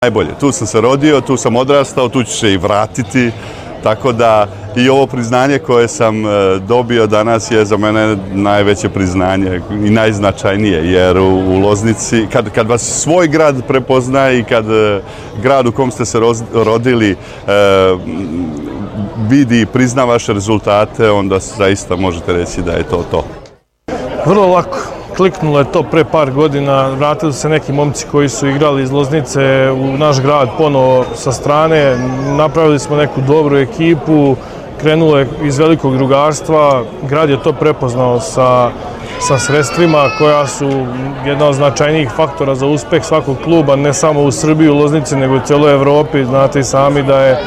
najbolje. Tu sam se rodio, tu sam odrastao, tu ću se i vratiti, tako da i ovo priznanje koje sam dobio danas je za mene najveće priznanje i najznačajnije, jer u Loznici, kad vas svoj grad prepoznaje i kad grad u kom ste se rodili vidi i prizna vaše rezultate, onda zaista možete reći da je to to. Vrlo lako. Kliknulo je to pre par godina, vratili su se neki momci koji su igrali iz Loznice u naš grad ponovo sa strane, napravili smo neku dobru ekipu, krenulo je iz velikog drugarstva, grad je to prepoznao sa sredstvima koja su jedna od značajnijih faktora za uspeh svakog kluba, ne samo u Srbiji, u Loznici, nego u cijeloj Evropi. Znate i sami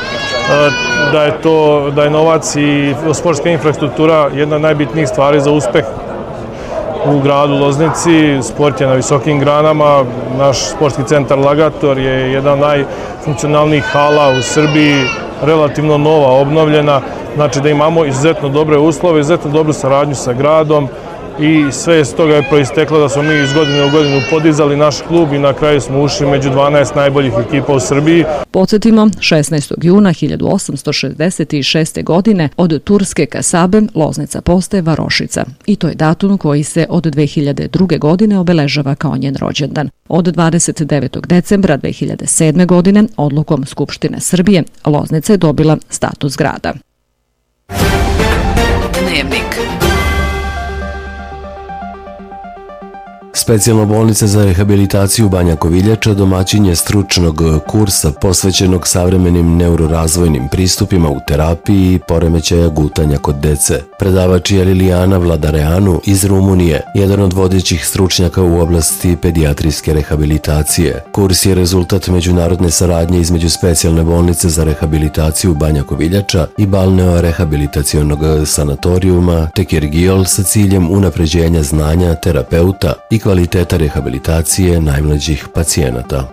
da je novac i sportska infrastruktura jedna od najbitnijih stvari za uspeh u gradu Loznici. Sport je na visokim granama, naš sportski centar Lagator je jedan od najfunkcionalnijih hala u Srbiji, relativno nova, obnovljena, znači da imamo izuzetno dobre uslove, izuzetno dobru saradnju sa gradom i sve iz toga je proisteklo da smo mi iz godine u godinu podizali naš klub i na kraju smo ušli među 12 najboljih ekipa u Srbiji. Podsjetimo, 16. juna 1866. godine od turske kasabe Loznica postaje varošica i to je datum koji se od 2002. godine obeležava kao njen rođendan. Od 29. decembra 2007. godine odlukom Skupštine Srbije Loznica je dobila status grada. Dnevnik. Specijalna bolnica za rehabilitaciju Banja Koviljača domaćin je stručnog kursa posvećenog savremenim neurorazvojnim pristupima u terapiji poremećaja gutanja kod dece. Predavač je Lilijana Vladareanu iz Rumunije, jedan od vodećih stručnjaka u oblasti pedijatrijske rehabilitacije. Kurs je rezultat međunarodne saradnje između Specijalne bolnice za rehabilitaciju Banja Koviljača i balneo-rehabilitacionog sanatorijuma Tekirgiol sa ciljem unapređenja znanja terapeuta i kvaliteta rehabilitacije najmlađih pacijenata.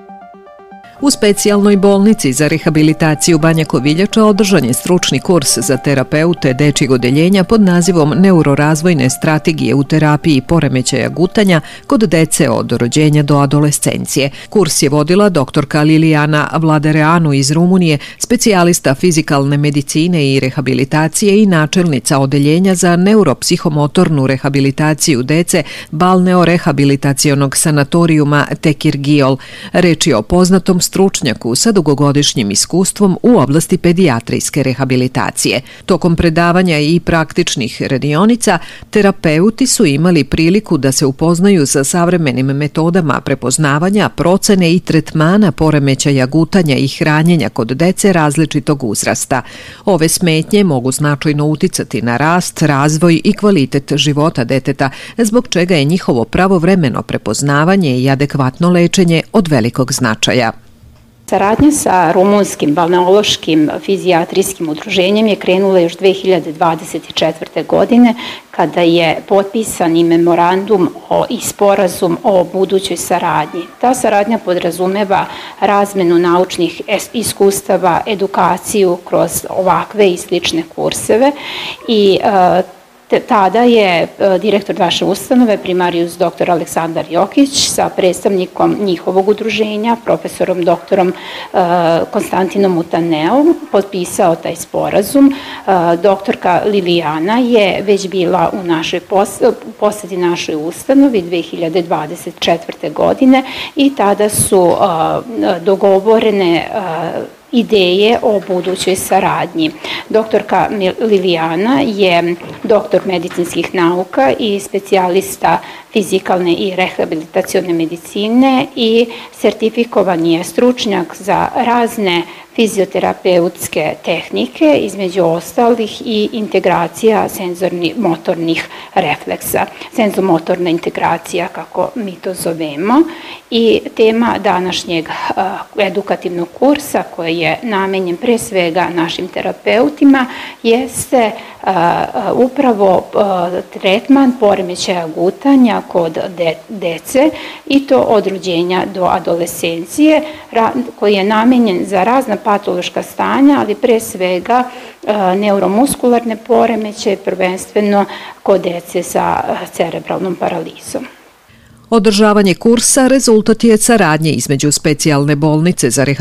U Specijalnoj bolnici za rehabilitaciju Banja Koviljača održan je stručni kurs za terapeute dečjeg odeljenja pod nazivom Neurorazvojne strategije u terapiji poremećaja gutanja kod dece od rođenja do adolescencije. Kurs je vodila doktorka Lilijana Vladareanu iz Rumunije, specijalista fizikalne medicine i rehabilitacije i načelnica odeljenja za neuropsihomotornu rehabilitaciju dece balneo-rehabilitacionog sanatorijuma Tekirgiol. Reč je o poznatom stručnjaku sa dugogodišnjim iskustvom u oblasti pedijatrijske rehabilitacije. Tokom predavanja i praktičnih radionica, terapeuti su imali priliku da se upoznaju sa savremenim metodama prepoznavanja, procene i tretmana poremećaja gutanja i hranjenja kod dece različitog uzrasta. Ove smetnje mogu značajno uticati na rast, razvoj i kvalitet života deteta, zbog čega je njihovo pravovremeno prepoznavanje i adekvatno lečenje od velikog značaja. Saradnja sa rumunskim balneološkim fizijatrijskim udruženjem je krenula još 2024. godine kada je potpisan i memorandum i sporazum o budućoj saradnji. Ta saradnja podrazumeva razmenu naučnih iskustava, edukaciju kroz ovakve i slične kurseve i tada je direktor naše ustanove, primarius dr. Aleksandar Jokić, sa predstavnikom njihovog udruženja, profesorom doktorom Konstantinom Mutaneom, potpisao taj sporazum. Doktorka Lilijana je već bila u poseti našoj ustanovi 2024. godine i tada su dogovorene ideje o budućoj saradnji. Doktorka Lilijana je doktor medicinskih nauka i specijalista fizikalne i rehabilitacione medicine i sertifikovan je stručnjak za razne fizioterapeutske tehnike, između ostalih i integracija senzorni-motornih refleksa, senzomotorna integracija, kako mi to zovemo. I tema današnjeg edukativnog kursa, koji je namenjen pre svega našim terapeutima, jeste upravo tretman poremećaja gutanja kod dece i to od rođenja do adolescencije, koji je namenjen za razna patološka stanja, ali pre svega neuromuskularne poremećaje, prvenstveno kod dece sa cerebralnom paralizom. Održavanje kursa rezultat je saradnje između specijalne bolnice za